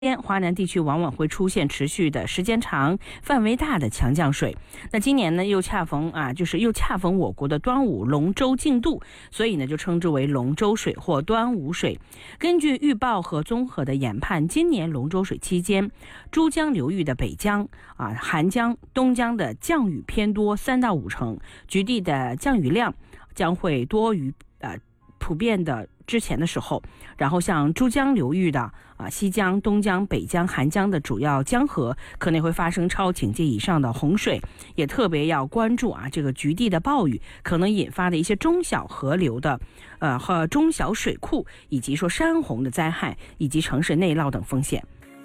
华南地区往往会出现持续的时间长、范围大的强降水。那今年呢，又恰逢我国的端午龙舟竞渡，所以呢，就称之为龙舟水或端午水。根据预报和综合的研判，今年龙舟水期间，珠江流域的北江、韩江、东江的降雨偏多3到5成，局地的降雨量将会多于普遍的之前的时候。然后像珠江流域的西江、东江、北江、韩江的主要江河可能会发生超警戒以上的洪水，也特别要关注这个局地的暴雨可能引发的一些中小河流的和中小水库，以及说山洪的灾害，以及城市内涝等风险。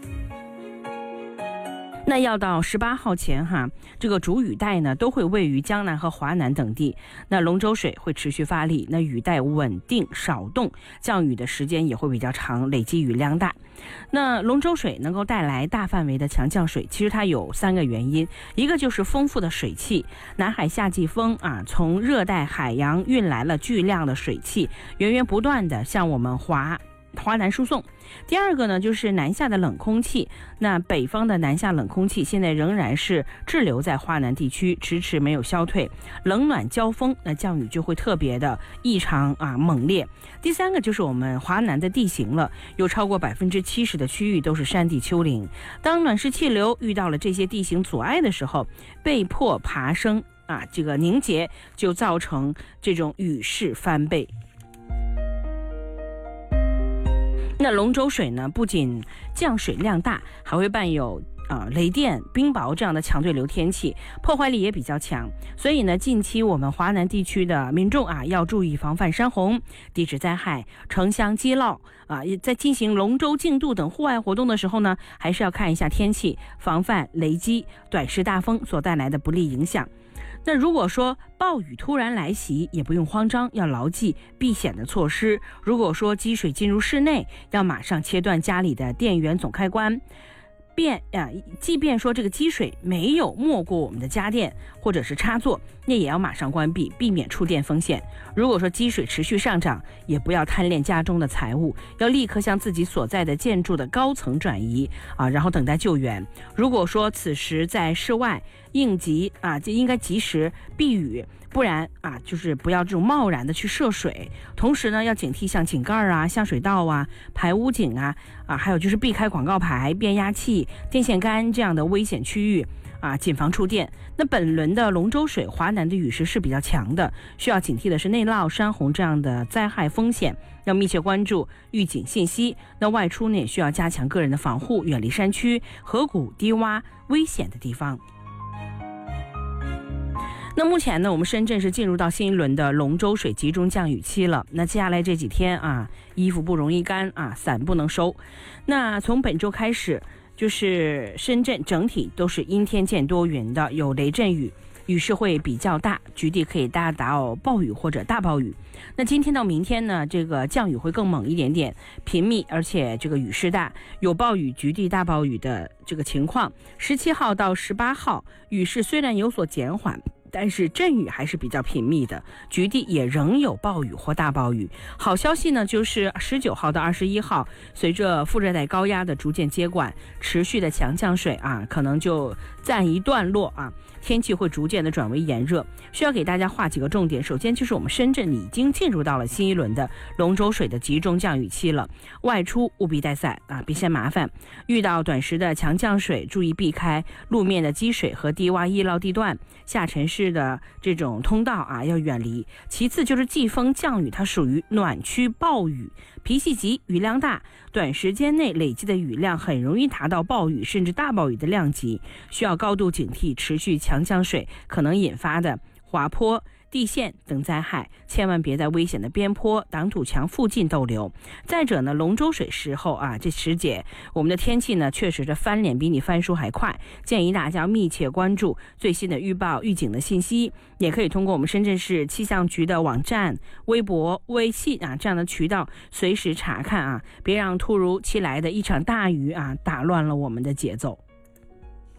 那要到18号前这个主雨带呢都会位于江南和华南等地，那龙舟水会持续发力，那雨带稳定少动，降雨的时间也会比较长，累积雨量大。那龙舟水能够带来大范围的强降水，其实它有3个原因，一个就是丰富的水汽，南海夏季风从热带海洋运来了巨量的水汽，源源不断的向我们华南输送。第二个呢，就是南下的冷空气，那北方的南下冷空气现在仍然是滞留在华南地区，迟迟没有消退，冷暖交锋，那降雨就会特别的异常猛烈。第三个就是我们华南的地形了，有超过70%的区域都是山地丘陵，当暖湿气流遇到了这些地形阻碍的时候，被迫爬升这个凝结，就造成这种雨势翻倍。那龙舟水呢，不仅降水量大，还会伴有雷电、冰雹这样的强对流天气，破坏力也比较强。所以呢，近期我们华南地区的民众要注意防范山洪、地质灾害、城乡积涝在进行龙舟竞渡等户外活动的时候呢，还是要看一下天气，防范雷击、短时大风所带来的不利影响。那如果说暴雨突然来袭，也不用慌张，要牢记避险的措施。如果说积水进入室内，要马上切断家里的电源总开关。即便说这个积水没有没过我们的家电或者是插座，那也要马上关闭，避免触电风险。如果说积水持续上涨，也不要贪恋家中的财物，要立刻向自己所在的建筑的高层转移然后等待救援。如果说此时在室外应急就应该及时避雨，不然就是不要这种贸然的去涉水。同时呢，要警惕像井盖下水道排污井还有就是避开广告牌、变压器、电线杆这样的危险区域谨防触电。那本轮的龙舟水，华南的雨势是比较强的，需要警惕的是内涝、山洪这样的灾害风险，要密切关注预警信息。那外出呢，也需要加强个人的防护，远离山区、河谷、低洼危险的地方。那目前呢，我们深圳是进入到新一轮的龙舟水集中降雨期了。那接下来这几天衣服不容易干伞不能收。那从本周开始，就是深圳整体都是阴天见多云的，有雷阵雨，雨势会比较大，局地可以达到暴雨或者大暴雨。那今天到明天呢，这个降雨会更猛一点点，频密，而且这个雨势大，有暴雨、局地大暴雨的这个情况。17号到18号，雨势虽然有所减缓，但是阵雨还是比较频密的，局地也仍有暴雨或大暴雨。好消息呢，就是19号到21号，随着副热带高压的逐渐接管，持续的强降水可能就暂一段落天气会逐渐的转为炎热。需要给大家划几个重点。首先就是我们深圳已经进入到了新一轮的龙舟水的集中降雨期了，外出务必带伞别嫌麻烦。遇到短时的强降水，注意避开路面的积水和低洼易涝地段，下沉式的这种通道要远离。其次就是季风降雨，它属于暖区暴雨，脾气急，雨量大，短时间内累积的雨量很容易达到暴雨甚至大暴雨的量级，需要高度警惕持续强降水可能引发的滑坡、地陷等灾害，千万别在危险的边坡、挡土墙附近逗留。再者呢，龙舟水时候这时节我们的天气呢确实是翻脸比你翻书还快，建议大家密切关注最新的预报预警的信息，也可以通过我们深圳市气象局的网站、微博、微信这样的渠道随时查看别让突如其来的一场大雨打乱了我们的节奏。